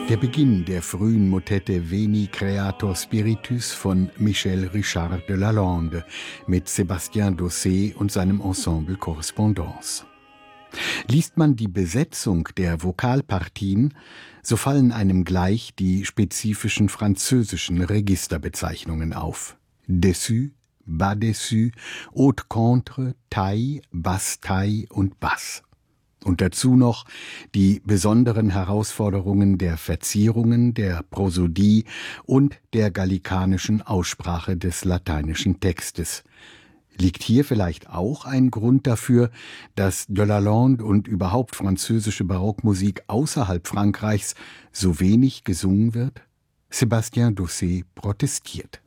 Der Beginn der frühen Motette Veni Creator Spiritus von Michel Richard de Lalande mit Sébastien Dossé und seinem Ensemble Correspondance. Liest man die Besetzung der Vokalpartien, so fallen einem gleich die spezifischen französischen Registerbezeichnungen auf. Dessus, bas dessus, haute contre, taille, basse taille und basse. Und dazu noch die besonderen Herausforderungen der Verzierungen, der Prosodie und der gallikanischen Aussprache des lateinischen Textes. Liegt hier vielleicht auch ein Grund dafür, dass de Lalande und überhaupt französische Barockmusik außerhalb Frankreichs so wenig gesungen wird? Sébastien Dossé protestiert.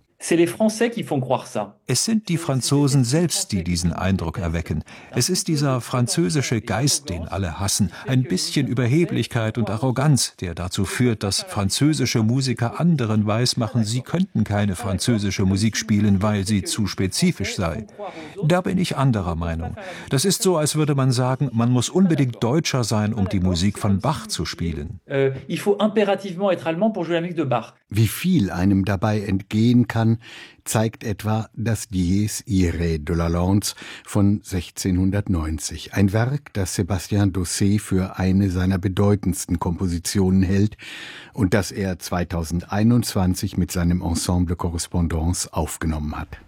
Es sind die Franzosen selbst, die diesen Eindruck erwecken. Es ist dieser französische Geist, den alle hassen, ein bisschen Überheblichkeit und Arroganz, der dazu führt, dass französische Musiker anderen weismachen, sie könnten keine französische Musik spielen, weil sie zu spezifisch sei. Da bin ich anderer Meinung. Das ist so, als würde man sagen, man muss unbedingt Deutscher sein, um die Musik von Bach zu spielen. Wie viel einem dabei entgehen kann, zeigt etwa das Dies Irae de Lalandes von 1690, ein Werk, das Sébastien Dossé für eine seiner bedeutendsten Kompositionen hält und das er 2021 mit seinem Ensemble Correspondance aufgenommen hat.